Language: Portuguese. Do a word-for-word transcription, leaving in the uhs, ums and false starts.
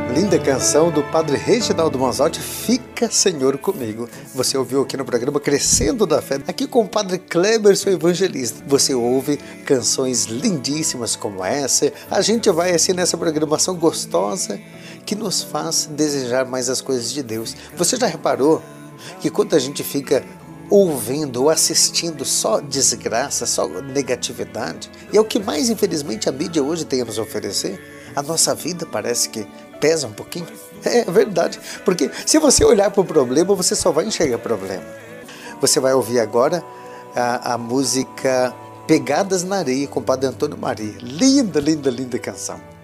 Linda canção do Padre Reginaldo Manzotti, Fica Senhor Comigo. Você ouviu aqui no programa Crescendo da Fé, aqui com o Padre Cleberson Evangelista. Você ouve canções lindíssimas como essa. A gente vai assim nessa programação gostosa que nos faz desejar mais as coisas de Deus. Você já reparou que quando a gente fica ouvindo ou assistindo só desgraça, só negatividade, e é o que mais infelizmente a mídia hoje tem a nos oferecer, a nossa vida parece que pesa um pouquinho? É verdade, porque se você olhar para o problema, você só vai enxergar problema. Você vai ouvir agora a, a música Pegadas na Areia, com o Padre Antônio Maria. Linda, linda, linda canção.